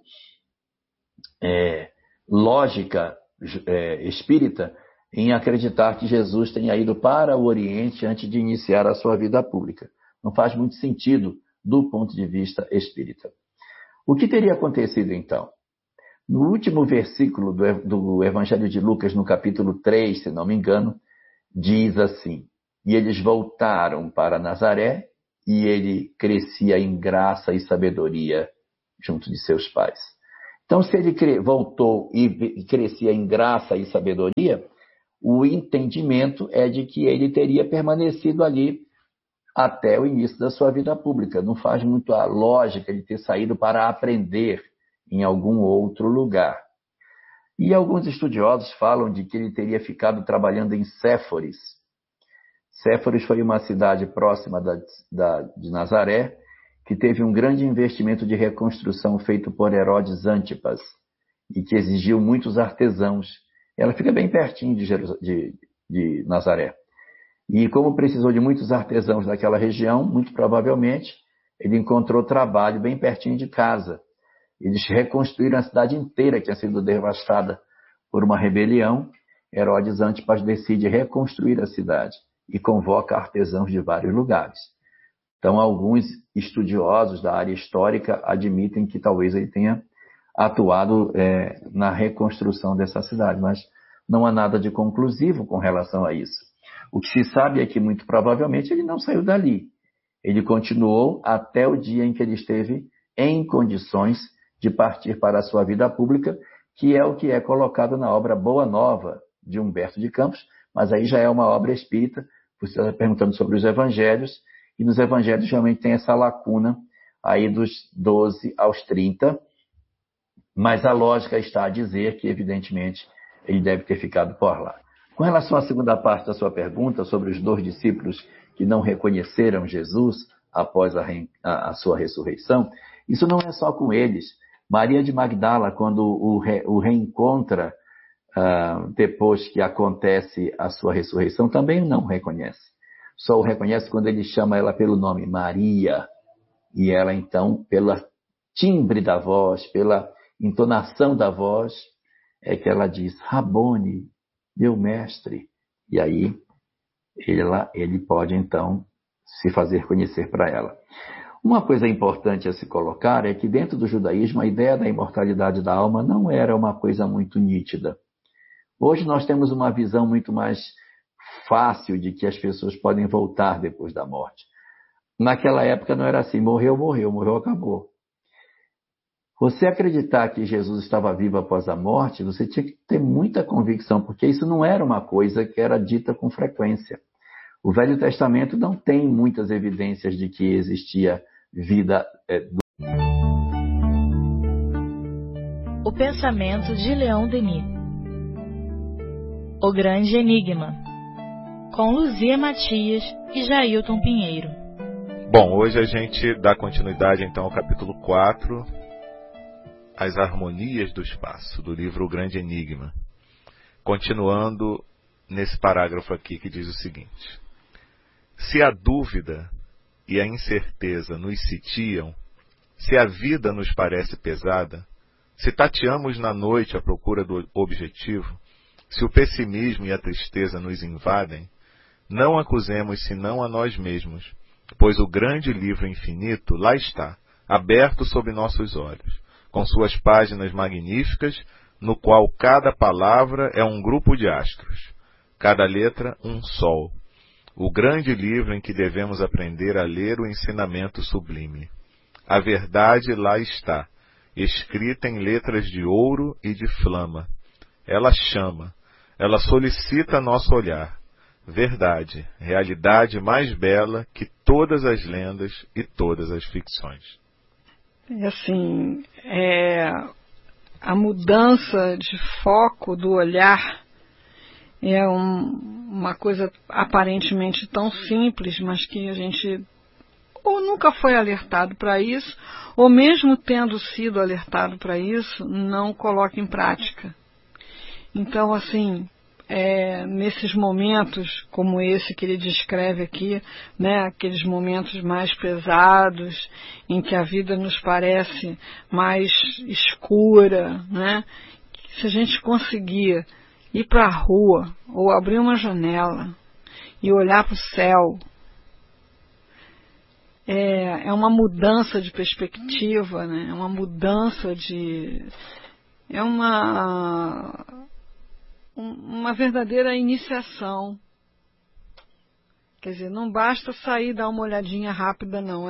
lógica espírita em acreditar que Jesus tenha ido para o Oriente antes de iniciar a sua vida pública. Não faz muito sentido do ponto de vista espírita. O que teria acontecido então? No último versículo do Evangelho de Lucas, no capítulo 3, se não me engano, diz assim: e eles voltaram para Nazaré, e ele crescia em graça e sabedoria junto de seus pais. Então, se ele voltou e crescia em graça e sabedoria, o entendimento é de que ele teria permanecido ali até o início da sua vida pública. Não faz muito a lógica de ter saído para aprender em algum outro lugar. E alguns estudiosos falam de que ele teria ficado trabalhando em Séforis. Séforis foi uma cidade próxima de Nazaré, que teve um grande investimento de reconstrução feito por Herodes Antipas e que exigiu muitos artesãos. Ela fica bem pertinho de Nazaré. E como precisou de muitos artesãos daquela região, muito provavelmente, ele encontrou trabalho bem pertinho de casa. Eles reconstruíram a cidade inteira, que tinha sido devastada por uma rebelião. Herodes Antipas decide reconstruir a cidade e convoca artesãos de vários lugares. Então, alguns estudiosos da área histórica admitem que talvez ele tenha atuado na reconstrução dessa cidade, mas não há nada de conclusivo com relação a isso. O que se sabe é que, muito provavelmente, ele não saiu dali. Ele continuou até o dia em que ele esteve em condições de partir para a sua vida pública, que é o que é colocado na obra Boa Nova, de Humberto de Campos, mas aí já é uma obra espírita. Você está perguntando sobre os evangelhos, e nos evangelhos realmente tem essa lacuna aí dos 12 aos 30, mas a lógica está a dizer que, evidentemente, ele deve ter ficado por lá. Com relação à segunda parte da sua pergunta, sobre os 2 discípulos que não reconheceram Jesus após a sua ressurreição, isso não é só com eles. Maria de Magdala, quando o reencontra depois que acontece a sua ressurreição, também não reconhece. Só o reconhece quando ele chama ela pelo nome Maria. E ela, então, pelo timbre da voz, pela entonação da voz, é que ela diz: Rabone, meu mestre. E aí ele pode, então, se fazer conhecer para ela. Uma coisa importante a se colocar é que dentro do judaísmo a ideia da imortalidade da alma não era uma coisa muito nítida. Hoje nós temos uma visão muito mais fácil de que as pessoas podem voltar depois da morte. Naquela época não era assim: morreu, acabou. Você acreditar que Jesus estava vivo após a morte, você tinha que ter muita convicção, porque isso não era uma coisa que era dita com frequência. O Velho Testamento não tem muitas evidências de que existia vida. O pensamento de Leon Denis. O Grande Enigma, com Luzia Matias e Jailton Pinheiro. Bom, hoje a gente dá continuidade então ao capítulo 4, As Harmonias do Espaço, do livro O Grande Enigma. Continuando nesse parágrafo aqui que diz o seguinte: se a dúvida e a incerteza nos sitiam, se a vida nos parece pesada, se tateamos na noite à procura do objetivo, se o pessimismo e a tristeza nos invadem, não acusemos senão a nós mesmos, pois o grande livro infinito lá está, aberto sob nossos olhos, com suas páginas magníficas, no qual cada palavra é um grupo de astros, cada letra um sol. O grande livro em que devemos aprender a ler o ensinamento sublime. A verdade lá está, escrita em letras de ouro e de flama. Ela chama, ela solicita nosso olhar. Verdade, realidade mais bela que todas as lendas e todas as ficções. Assim, a mudança de foco do olhar é uma coisa aparentemente tão simples, mas que a gente ou nunca foi alertado para isso, ou mesmo tendo sido alertado para isso, não coloca em prática. Então, assim, nesses momentos como esse que ele descreve aqui, né, aqueles momentos mais pesados, em que a vida nos parece mais escura, né, se a gente conseguir ir para a rua ou abrir uma janela e olhar para o céu, é uma mudança de perspectiva, né, é uma mudança de é uma verdadeira iniciação. Quer dizer, não basta sair e dar uma olhadinha rápida, não.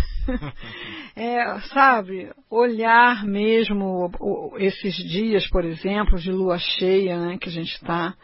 Sabe, olhar mesmo esses dias, por exemplo, de lua cheia, né, que a gente está,